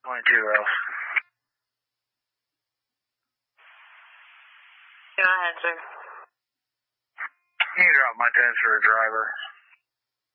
22 Ralph. Go ahead, sir. Can you drop my 10 for a driver?